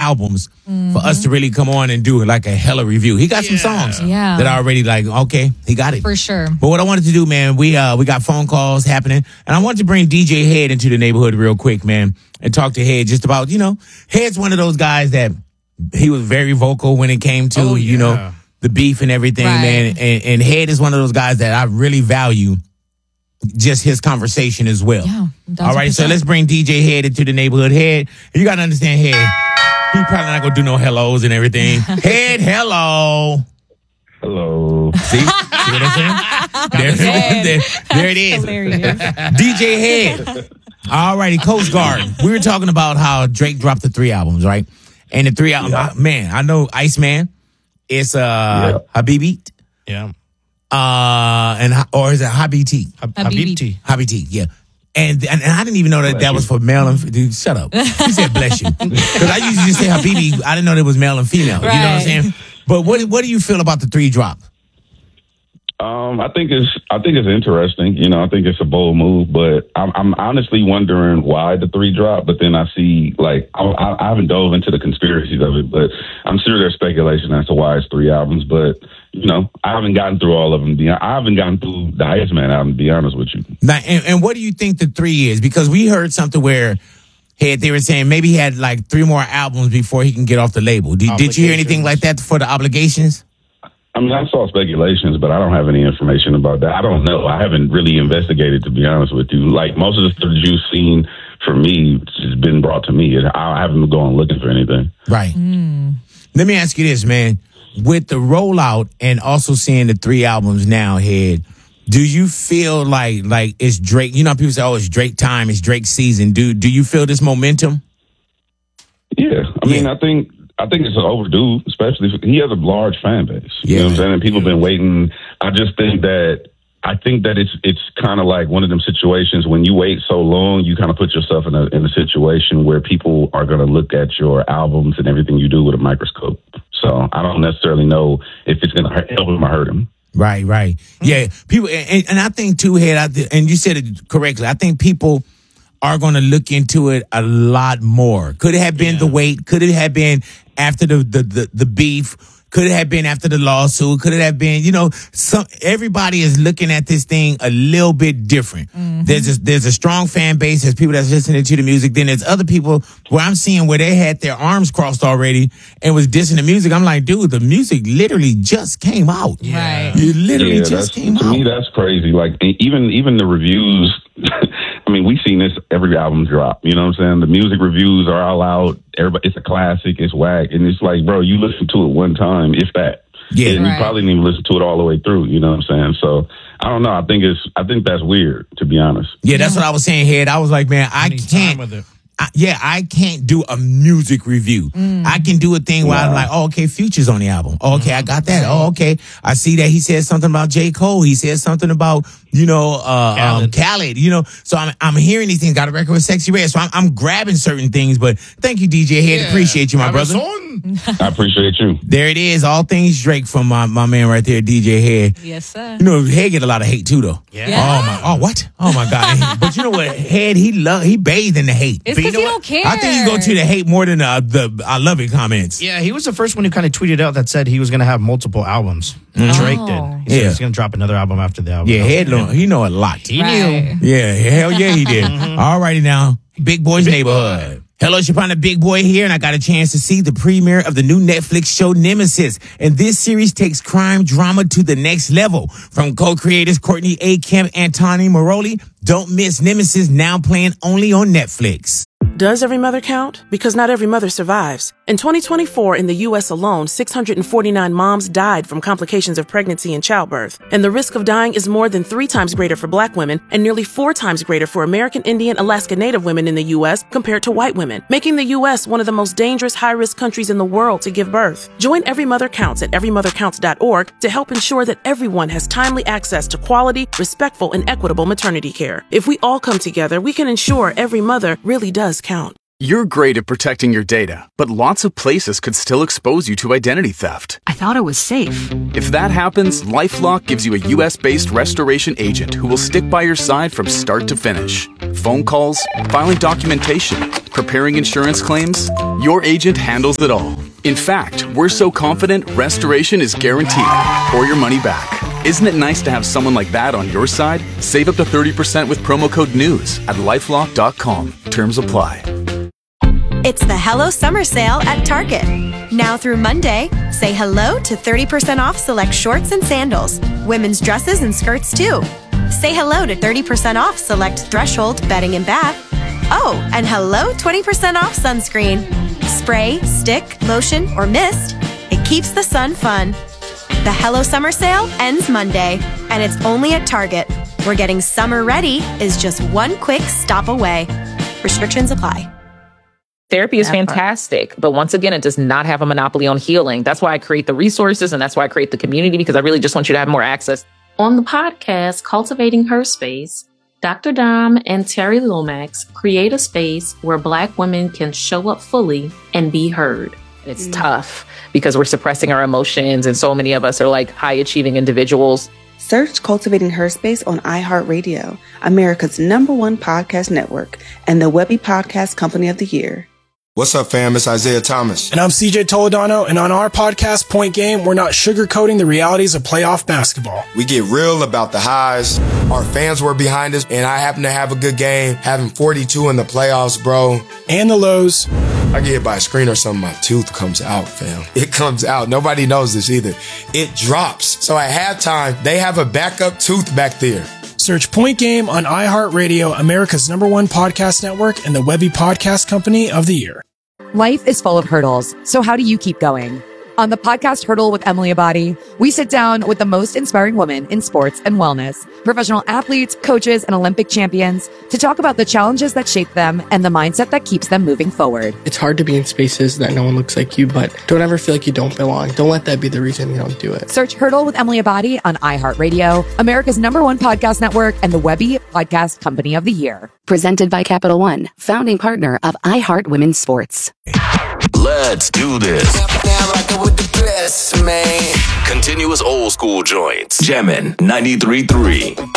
albums for us to really come on and do like a hella review. He got some songs that are already like, okay, he got it. For sure. But what I wanted to do, man, we got phone calls happening, and I wanted to bring DJ Head into the neighborhood real quick, man, and talk to Head just about, Head's one of those guys that he was very vocal when it came to, the beef and everything, man. And Head is one of those guys that I really value just his conversation as well. Yeah, all right, so let's bring DJ Head into the neighborhood. Head, you got to understand, Head, he probably not going to do no hellos and everything. Head, hello. Hello. See what I'm saying? There it is. DJ Head. All righty, Coast Guard. We were talking about how Drake dropped the 3 albums, right? And the 3 albums, man, I know Iceman. It's Habibi. Yeah. Or is it Habibti? Habibti. Habibti, yeah. And I didn't even know that was for male and dude, shut up. He said bless you. Because I usually just say Habibi. I didn't know it was male and female. Right. You know what I'm saying? But what do you feel about the 3 drop? I think it's interesting. I think it's a bold move, but I'm honestly wondering why the 3 dropped. But then I see, like, I haven't dove into the conspiracies of it, but I'm sure there's speculation as to why it's 3 albums. But I haven't gotten through all of them. I haven't gotten through the Iceman album, to be honest with you. Now, and what do you think the 3 is? Because we heard something where they were saying maybe he had like 3 more albums before he can get off the label. Did you hear anything like that for the obligations? I mean, I saw speculations, but I don't have any information about that. I don't know. I haven't really investigated, to be honest with you. Like, most of the stuff you've seen for me has been brought to me. I haven't been going looking for anything. Right. Let me ask you this, man. With the rollout and also seeing the 3 albums now, Head, do you feel like it's Drake? People say, oh, it's Drake time, it's Drake season. Do you feel this momentum? Yeah. I mean, I think it's overdue, especially if he has a large fan base. You know what I'm saying? And people have been waiting. I think that it's kind of like one of them situations when you wait so long, you kind of put yourself in a situation where people are going to look at your albums and everything you do with a microscope. So I don't necessarily know if it's going to help him or hurt him. Right. Yeah, people, and I think too, Head, and you said it correctly. I think people are going to look into it a lot more. Could it have been the wait? Could it have been after the beef? Could it have been after the lawsuit? Could it have been, everybody is looking at this thing a little bit different. There's a strong fan base. There's people that's listening to the music. Then there's other people where I'm seeing where they had their arms crossed already and was dissing the music. I'm like, dude, the music literally just came out. Right. It literally just came out. To me, that's crazy. Like, even the reviews, I mean, we've seen this every album drop. You know what I'm saying? The music reviews are all out. Everybody, it's a classic. It's whack. And it's like, bro, you listen to it one time, if that. Yeah. And you probably didn't even listen to it all the way through. You know what I'm saying? So, I don't know. I think that's weird, to be honest. Yeah, that's what I was saying, Head. I was like, man, I can't. I can't do a music review. I can do a thing where I'm like, oh, okay, Future's on the album. Oh, okay, I got that. Oh, okay. I see that he said something about J. Cole. He said something about, Khaled, So I'm hearing these things. Got a record with Sexy Red. So I'm grabbing certain things. But thank you, DJ Head. Appreciate you, my brother. I appreciate you. There it is. All things Drake from my man right there, DJ Head. Yes, sir. Head get a lot of hate too, though. Yeah. What? Oh my God. But you know what? Head, he bathed in the hate. It's because he don't care. I think he's going to the hate more than the I love it comments. Yeah, he was the first one who kind of tweeted out that said he was going to have multiple albums. Drake did. He said he's going to drop another album after the album. Yeah, Head, he know a lot. He knew. Yeah, hell yeah, he did. All righty now, Big Boy's Neighborhood. Hello, it's your partner, Big Boy here, and I got a chance to see the premiere of the new Netflix show Nemesis. And this series takes crime drama to the next level. From co-creators Courtney A. Kemp and Tani Moroli, don't miss Nemesis, now playing only on Netflix. Does every mother count? Because not every mother survives. In 2024, in the U.S. alone, 649 moms died from complications of pregnancy and childbirth. And the risk of dying is more than 3 times greater for Black women and nearly 4 times greater for American Indian, Alaska Native women in the U.S. compared to white women, making the U.S. one of the most dangerous high-risk countries in the world to give birth. Join Every Mother Counts at everymothercounts.org to help ensure that everyone has timely access to quality, respectful, and equitable maternity care. If we all come together, we can ensure every mother really does count. You're great at protecting your data, but lots of places could still expose you to identity theft. I thought it was safe. If that happens, LifeLock gives you a U.S.-based restoration agent who will stick by your side from start to finish. Phone calls, filing documentation, preparing insurance claims, your agent handles it all. In fact, we're so confident restoration is guaranteed or your money back. Isn't it nice to have someone like that on your side? Save up to 30% with promo code NEWS at LifeLock.com. Terms apply. It's the Hello Summer Sale at Target. Now through Monday, say hello to 30% off select shorts and sandals, women's dresses and skirts too. Say hello to 30% off select Threshold bedding and bath. Oh, and hello 20% off sunscreen. Spray, stick, lotion, or mist. It keeps the sun fun. The Hello Summer Sale ends Monday, and it's only at Target, where getting summer ready is just one quick stop away. Restrictions apply. Therapy is fantastic, but once again, it does not have a monopoly on healing. That's why I create the resources, and that's why I create the community, because I really just want you to have more access. On the podcast, Cultivating Her Space, Dr. Dom and Terry Lomax create a space where Black women can show up fully and be heard. It's tough because we're suppressing our emotions, and so many of us are like high-achieving individuals. Search Cultivating Her Space on iHeartRadio, America's #1 podcast network, and the Webby Podcast Company of the Year. What's up, fam? It's Isaiah Thomas. And I'm CJ Toledano, and on our podcast, Point Game, we're not sugarcoating the realities of playoff basketball. We get real about the highs. Our fans were behind us, and I happen to have a good game, having 42 in the playoffs, bro. And the lows. I get hit by a screen or something, my tooth comes out, fam. It comes out. Nobody knows this either. It drops. So at halftime, they have a backup tooth back there. Search Point Game on iHeartRadio, America's #1 podcast network, and the Webby Podcast Company of the Year. Life is full of hurdles, so how do you keep going? On the podcast Hurdle with Emily Abadi, we sit down with the most inspiring women in sports and wellness, professional athletes, coaches, and Olympic champions to talk about the challenges that shape them and the mindset that keeps them moving forward. It's hard to be in spaces that no one looks like you, but don't ever feel like you don't belong. Don't let that be the reason you don't do it. Search Hurdle with Emily Abadi on iHeartRadio, America's #1 podcast network, and the Webby Podcast Company of the Year. Presented by Capital One, founding partner of iHeart Women's Sports. Let's do this. Continuous old school joints. Jammin' 93.3.